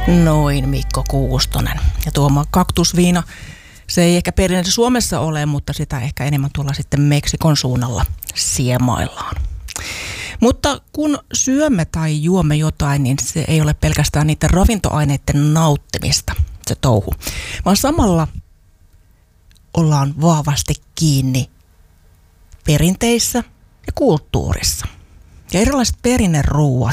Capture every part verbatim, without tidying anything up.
Noin, Mikko Kuustonen. Ja tuo kaktusviina, se ei ehkä perinteisesti Suomessa ole, mutta sitä ehkä enemmän tuolla sitten Meksikon suunnalla siemaillaan. Mutta kun syömme tai juomme jotain, niin se ei ole pelkästään niiden ravintoaineiden nauttimista se touhu, vaan samalla ollaan vahvasti kiinni perinteissä ja kulttuurissa. Ja erilaiset perinneruuat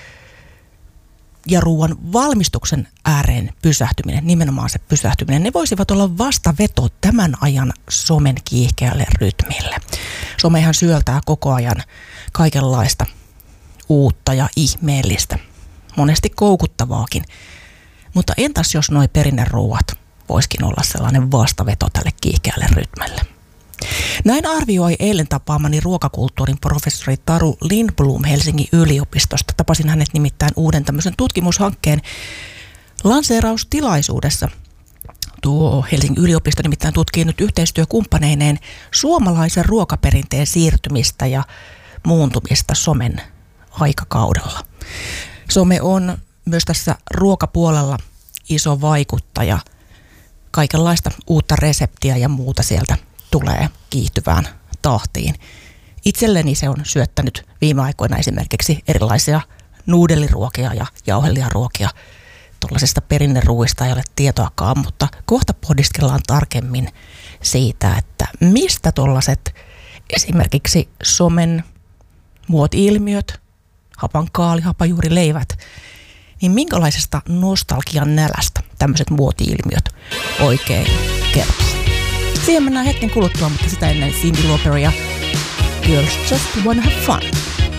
ja ruoan valmistuksen ääreen pysähtyminen, nimenomaan se pysähtyminen, ne voisivat olla vastaveto tämän ajan somen kiihkeälle rytmille. Somehan syöltää koko ajan kaikenlaista uutta ja ihmeellistä, monesti koukuttavaakin. Mutta entäs jos noi perinneruuat voisikin olla sellainen vastaveto tälle kiihkeälle rytmille? Näin arvioi eilen tapaamani ruokakulttuurin professori Taru Lindblom Helsingin yliopistosta. Tapasin hänet nimittäin uuden tämmöisen tutkimushankkeen lanseeraustilaisuudessa. Tuo Helsingin yliopisto nimittäin tutkii nyt yhteistyökumppaneineen suomalaisen ruokaperinteen siirtymistä ja muuntumista somen aikakaudella. Some on myös tässä ruokapuolella iso vaikuttaja. Kaikenlaista uutta reseptiä ja muuta sieltä tulee kiihtyvään tahtiin. Itselleni se on syöttänyt viime aikoina esimerkiksi erilaisia nuudeliruokia ja jauhelijaruokia. Tuollaisista perinneruuista ei ole tietoakaan, mutta kohta pohdiskellaan tarkemmin siitä, että mistä tuollaiset esimerkiksi somen muoti-ilmiöt, hapankaali, hapajuurileivät, niin minkälaisesta nostalgian nälästä tämmöiset muoti-ilmiöt oikein kertoo. Siihen mennään hetken kuluttua, mutta sitä ennen Cyndi Lauper ja Girls Just Wanna Have Fun.